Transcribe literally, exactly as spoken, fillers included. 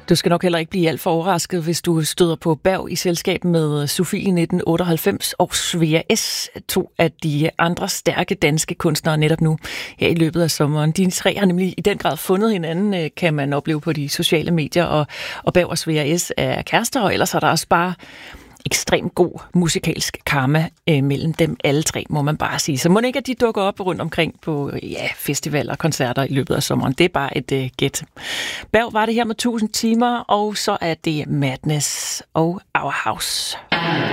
Du skal nok heller ikke blive alt for overrasket, hvis du støder på Berg i selskab med Sofie nitten otteoghalvfems og Svea S, to af de andre stærke danske kunstnere netop nu her i løbet af sommeren. De tre har nemlig i den grad fundet hinanden, kan man opleve på de sociale medier, og, og Berg og Svea S er kærester, og ellers er der også bare ekstremt god musikalsk karma øh, mellem dem alle tre, må man bare sige. Så må ikke, at de dukker op rundt omkring på ja, festivaler og koncerter i løbet af sommeren. Det er bare et øh, gæt. Berg var det her med tusind timer, og så er det Madness og Our House.